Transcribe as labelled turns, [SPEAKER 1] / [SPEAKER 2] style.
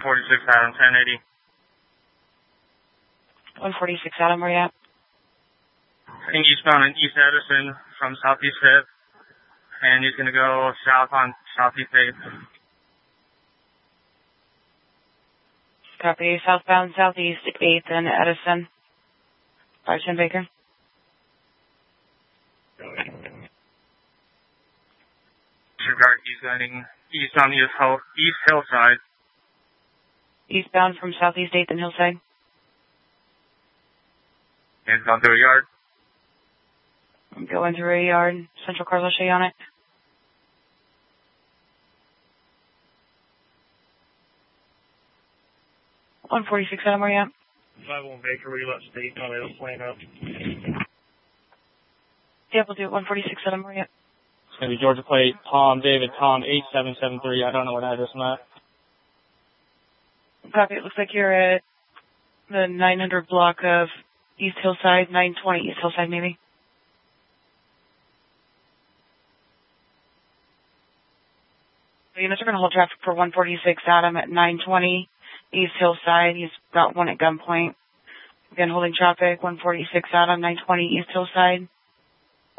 [SPEAKER 1] 146 Adam, 1080.
[SPEAKER 2] 146 Adam, where you at?
[SPEAKER 1] Heading eastbound in East Edison from Southeast 5th. And he's going to go south on Southeast 8th.
[SPEAKER 2] Copy. Southbound Southeast 8th and Edison. 510 Baker.
[SPEAKER 1] Disregard, he's going east on the East Hillside.
[SPEAKER 2] Eastbound from Southeast 8th and Hillside.
[SPEAKER 1] And gone through a yard.
[SPEAKER 2] I'm going through a yard. Central cars, I'll show you on it. $146 Adam, where you at?
[SPEAKER 1] 51 Baker, where you let state on it, it'll plane up.
[SPEAKER 2] Yeah, we'll do it. 146 Adam, where you at?
[SPEAKER 1] It's going to be Georgia plate, Tom, David, Tom, 8773. I don't know what address I'm at.
[SPEAKER 2] Copy. It looks like you're at the 900 block of East Hillside, 920 East Hillside, maybe. The units are going to hold traffic for 146 Adam at 920 East Hillside. He's got one at gunpoint. Again, holding traffic, 146 Adam, 920 East Hillside.